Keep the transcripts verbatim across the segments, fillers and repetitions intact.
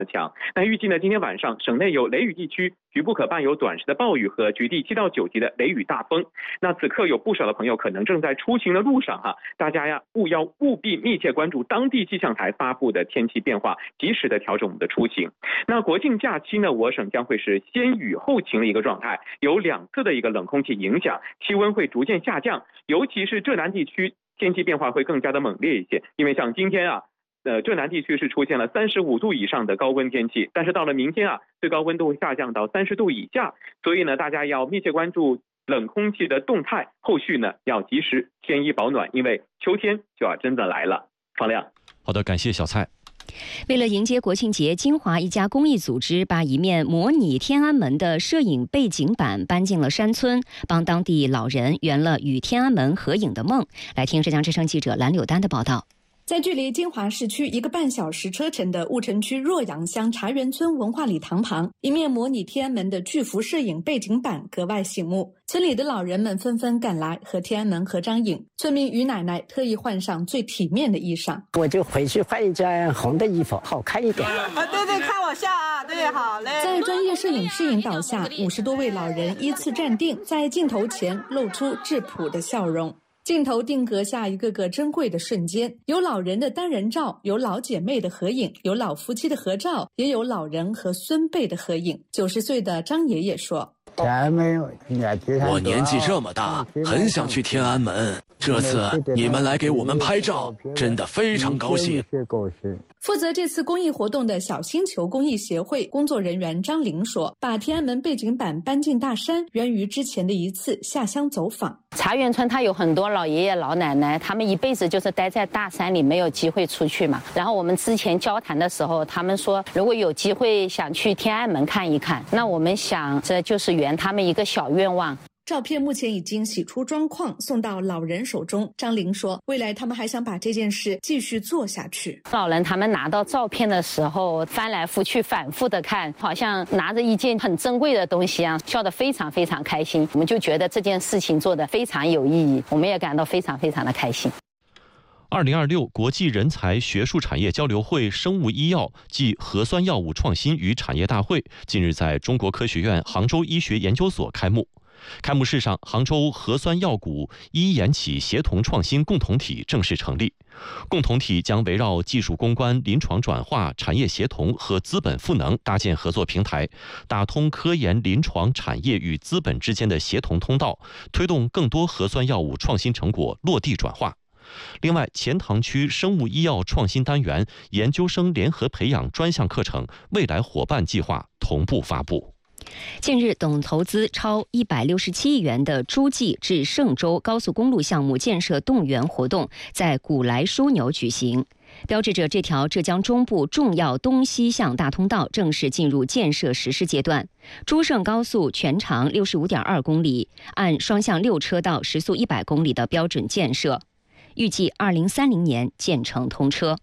强。那预计呢，今天晚上省内有雷雨地区，局部可伴有短时的暴雨和局地七到九级的雷雨大风。那此刻有不少的朋友可能正在出行的路上哈，大家呀务要务必密切关注当地气象台发布的天气变化，及时的调整我们的出行。那国庆假期呢，我省将会是先雨后晴的一个状态，有两次的一个冷空气影响，气温会逐渐下降，尤其是浙南地区天气变化会更加的猛烈一些，因为像今天啊。呃，浙南地区是出现了三十五度以上的高温天气，但是到了明天啊，最高温度会下降到三十度以下，所以呢，大家要密切关注冷空气的动态，后续呢要及时添衣保暖，因为秋天就要真的来了。方亮， 好的，感谢小蔡。 为了迎接国庆节，金华一家公益组织把一面模拟天安门的摄影背景板搬进了山村，帮当地老人圆了与天安门合影的梦。来听浙江之声记者蓝柳丹的报道。 在距离金华市区一个半小时车程的婺城区若阳乡茶园村文化礼堂旁，一面模拟天安门的巨幅摄影背景板格外醒目。村里的老人们纷纷赶来和天安门合张影，村民于奶奶特意换上最体面的衣裳。 我就回去换一件红的衣服，好看一点。 啊，对对，看我笑啊，对，好嘞。 在专业摄影师引导下，五十多位老人依次站定，在镜头前露出质朴的笑容。镜头定格下一个个珍贵的瞬间，有老人的单人照，有老姐妹的合影，有老夫妻的合照，也有老人和孙辈的合影。九十岁的张爷爷说：“ 我年纪这么大，很想去天安门。这次你们来给我们拍照，真的非常高兴。” 负责这次公益活动的小星球公益协会工作人员张玲说：“把天安门背景板搬进大山，源于之前的一次下乡走访。 茶园村它有很多老爷爷老奶奶，他们一辈子就是待在大山里，没有机会出去嘛。然后我们之前交谈的时候，他们说如果有机会想去天安门看一看，那我们想这就是圆他们一个小愿望。” 照片目前已经洗出砖框，送到老人手中。张玲说，未来他们还想把这件事继续做下去。 老人他们拿到照片的时候，翻来覆去反复的看，好像拿着一件很珍贵的东西啊，笑得非常非常开心。我们就觉得这件事情做得非常有意义，我们也感到非常非常的开心。 二零二六国际人才学术产业交流会生物医药暨核酸药物创新与产业大会近日在中国科学院杭州医学研究所开幕。开幕式上，杭州核酸药股医研企协同创新共同体正式成立。共同体将围绕技术攻关、临床转化、产业协同和资本赋能搭建合作平台，打通科研、临床、产业与资本之间的协同通道，推动更多核酸药物创新成果落地转化。另外，钱塘区生物医药创新单元研究生联合培养专项课程未来伙伴计划同步发布。 近日，总投资超一百六十七亿元的诸暨至嵊州高速公路项目建设动员活动在古来枢纽举行，标志着这条浙江中部重要东西向大通道正式进入建设实施阶段。诸嵊高速全长六十五点二公里，按双向六车道、时速一百公里的标准建设，预计二零三零年建成通车。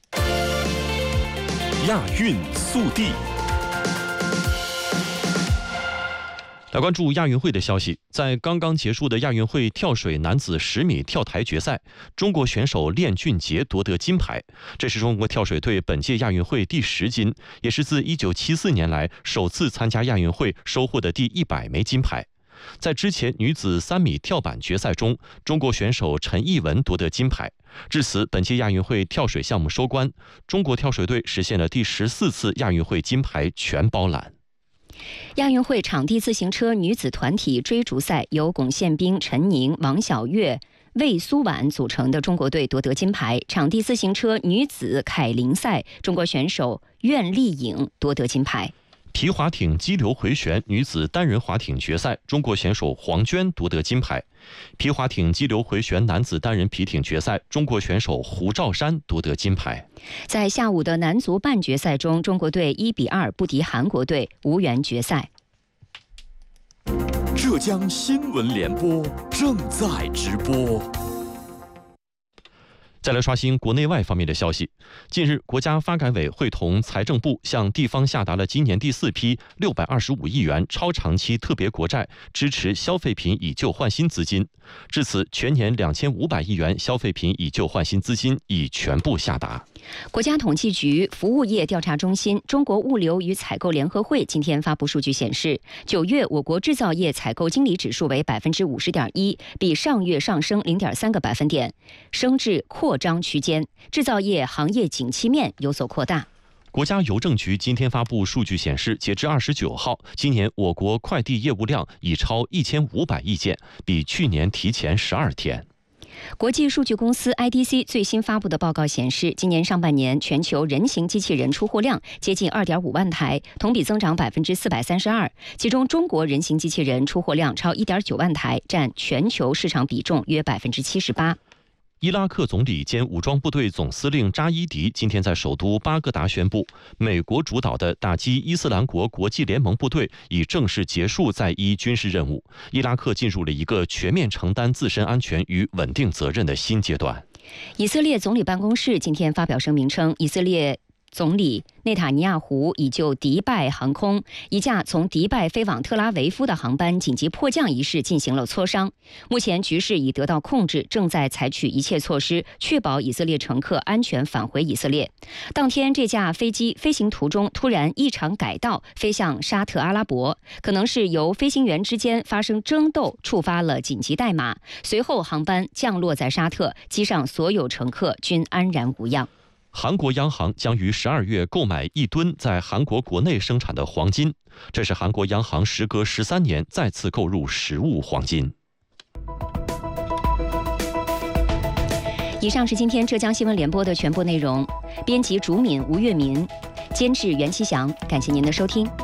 亚运速递。 来关注亚运会的消息，在刚刚结束的亚运会跳水男子十米跳台决赛，中国选手练俊杰夺得金牌，这是中国跳水队本届亚运会第十金，也是自一九七四年来首次参加亚运会收获的第一百枚金牌。在之前女子三米跳板决赛中，中国选手陈艺文夺得金牌。至此，本届亚运会跳水项目收官，中国跳水队实现了第十四次亚运会金牌全包揽。 亚运会场地自行车女子团体追逐赛由龚宪斌、陈宁、王晓月、魏苏婉组成的中国队夺得金牌。场地自行车女子凯龄赛，中国选手苑丽颖夺得金牌。 皮划艇激流回旋女子单人划艇决赛，中国选手黄娟夺得金牌。皮划艇激流回旋男子单人皮艇决赛，中国选手胡兆山夺得金牌。 在下午的男足半决赛中，中国队一比二不敌韩国队，无缘决赛。 浙江新闻联播正在直播。 再来刷新国内外方面的消息。近日，国家发改委会同财政部向地方下达了今年第四批六百二十五亿元超长期特别国债支持消费品以旧换新资金。至此，全年两千五百亿元消费品以旧换新资金已全部下达。 国家统计局服务业调查中心、中国物流与采购联合会今天发布数据显示，九月我国制造业采购经理指数为百分之五十点一，比上月上升零点三个百分点，升至扩张区间，制造业行业景气面有所扩大。 国家邮政局今天发布数据显示，截至二十九号，今年我国快递业务量已超一千五百亿件，比去年提前十二天。 国际数据公司 I D C 最新发布的报告显示，今年上半年全球人形机器人出货量接近 二点五万台，同比增长百分之四百三十二。其中，中国人形机器人出货量超 一点九万台，占全球市场比重约百分之七十八。 伊拉克总理兼武装部队总司令扎伊迪今天在首都巴格达宣布，美国主导的打击伊斯兰国国际联盟部队已正式结束在伊军事任务，伊拉克进入了一个全面承担自身安全与稳定责任的新阶段。 以色列总理办公室今天发表声明称，以色列总理内塔尼亚胡已就迪拜航空一架从迪拜飞往特拉维夫的航班紧急迫降一事进行了磋商。目前局势已得到控制，正在采取一切措施，确保以色列乘客安全返回以色列。当天，这架飞机飞行途中突然异常改道，飞向沙特阿拉伯，可能是由飞行员之间发生争斗，触发了紧急代码。随后，航班降落在沙特，机上所有乘客均安然无恙。 韩国央行将于十二月购买一吨在韩国国内生产的黄金，这是韩国央行时隔十三年再次购入实物黄金。 以上是今天浙江新闻联播的全部内容，编辑竹敏、吴月民，监制袁其祥，感谢您的收听。